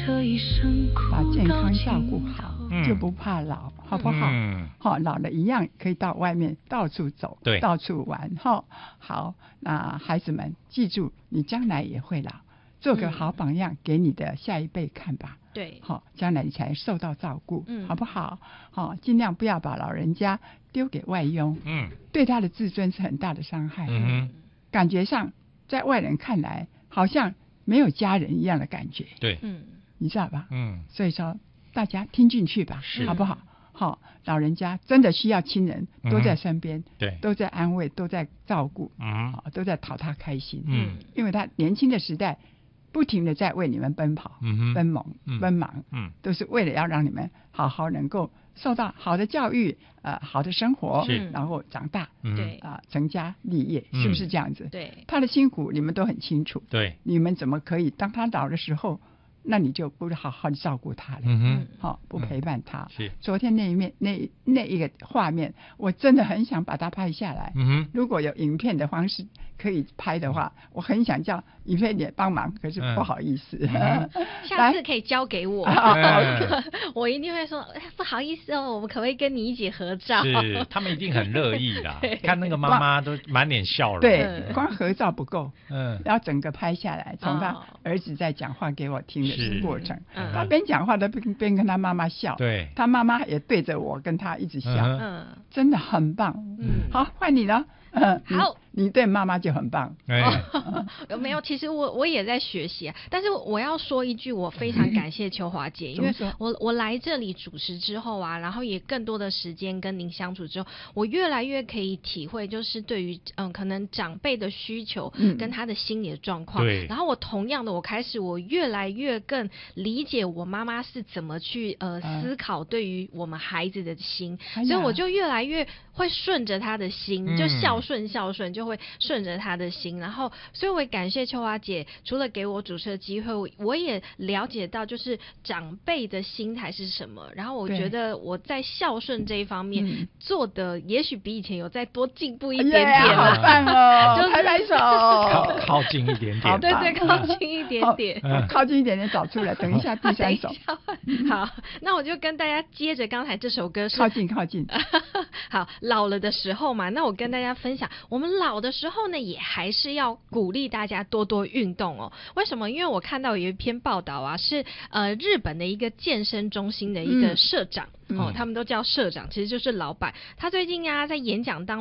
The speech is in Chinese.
把健康照顾好，就不怕老，好不好？好，老了一样可以到外面到处走， 对， 到处玩。好，那孩子们记住，你将来也会老，做个好榜样给你的下一辈看吧。 对， 好，将来你才受到照顾，好不好？好，尽量不要把老人家丢给外佣，对他的自尊是很大的伤害。感觉上在外人看来好像没有家人一样的感觉。 对， 你知道吧？所以说大家听进去吧，好不好？好，老人家真的需要亲人都在身边， 对， 都在安慰，都在照顾，都在讨他开心。因为他年轻的时代不停的在为你们奔跑、奔忙，都是为了要让你们好好能够受到好的教育，好的生活，然后长大， 对， 成家立业，是不是这样子？ 对， 他的辛苦你们都很清楚， 对， 你们怎么可以当他老的时候，那你就不好好的照顾他了，不陪伴他。昨天那一个画面，我真的很想把它拍下来。如果有影片的方式可以拍的话，我很想叫影片也帮忙，可是不好意思。 下次可以交给我，我一定会说，不好意思哦，我们可不可以跟你一起合照？ 是，他们一定很乐意啦。看那个妈妈都满脸笑容。 对，光合照不够，要整个拍下来，从他儿子在讲话给我听的过程，他边讲话都边跟他妈妈笑，对，他妈妈也对着我跟他一直笑，真的很棒。好，换你了。好，你对妈妈就很棒。 没有，其实我也在学习啊。但是我要说一句，我非常感谢秋华姐，因为我来这里主持之后啊，然后也更多的时间跟您相处之后，我越来越可以体会，就是对于可能长辈的需求跟他的心理的状况。然后同样的，我越来越更理解我妈妈是怎么去思考对于我们孩子的心，所以我就越来越会顺着他的心，就孝顺就会顺着他的心。然后所以我也感谢秋华姐，除了给我主持的机会，我也了解到就是长辈的心态是什么。然后我觉得我在孝顺这一方面做的也许比以前有再多进步一点点了。 好棒哦，就拍拍手， 靠近一点点。 对，靠近一点点， 靠近一点点找出来。等一下第三首。 好，那我就跟大家接着刚才这首歌靠近。 好，老了的时候嘛，那我跟大家分享，我们老的时候呢，也还是要鼓励大家多多运动哦。为什么？因为我看到有一篇报道啊，是日本的一个健身中心的一个社长，他们都叫社长，其实就是老板。他最近啊在演讲当